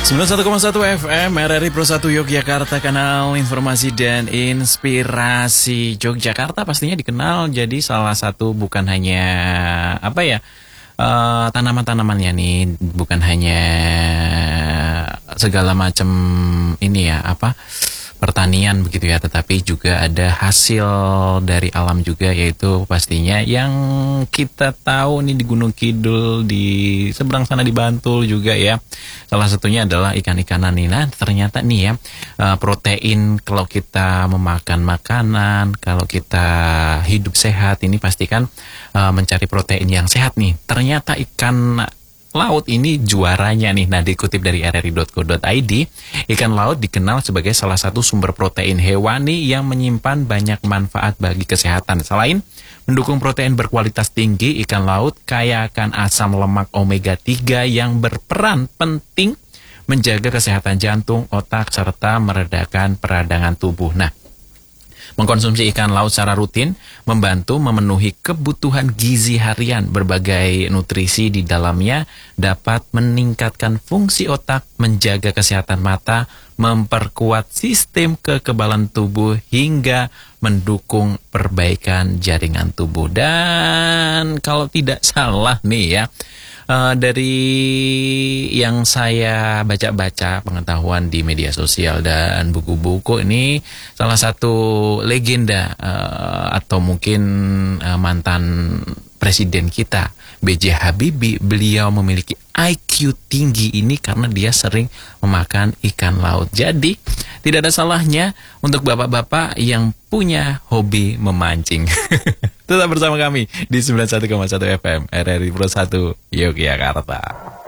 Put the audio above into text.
91,1 FM RRI Pro 1 Yogyakarta, kanal informasi dan inspirasi Yogyakarta pastinya dikenal jadi salah satu bukan hanya tanaman-tanamannya nih, bukan hanya segala macam pertanian begitu ya, tetapi juga ada hasil dari alam juga, yaitu pastinya yang kita tahu nih di Gunung Kidul, di seberang sana di Bantul juga ya. Salah satunya adalah ikan-ikanan nih. Nah, ternyata nih ya, protein kalau kita memakan makanan, kalau kita hidup sehat ini pastikan mencari protein yang sehat nih. Ternyata ikan laut ini juaranya nih. Nah, dikutip dari rri.co.id, ikan laut dikenal sebagai salah satu sumber protein hewani yang menyimpan banyak manfaat bagi kesehatan. Selain mendukung protein berkualitas tinggi, ikan laut kaya akan asam lemak omega 3 yang berperan penting menjaga kesehatan jantung, otak, serta meredakan peradangan tubuh. Nah, mengkonsumsi ikan laut secara rutin membantu memenuhi kebutuhan gizi harian. Berbagai nutrisi di dalamnya dapat meningkatkan fungsi otak, menjaga kesehatan mata, memperkuat sistem kekebalan tubuh, hingga mendukung perbaikan jaringan tubuh. Dan kalau tidak salah nih ya, dari yang saya baca-baca pengetahuan di media sosial dan buku-buku, ini salah satu legenda atau mungkin mantan presiden kita, B.J. Habibie. Beliau memiliki IQ tinggi ini karena dia sering memakan ikan laut. Jadi tidak ada salahnya untuk bapak-bapak yang punya hobi memancing. Tetap bersama kami di 91,1 FM RRI Pro 1 Yogyakarta.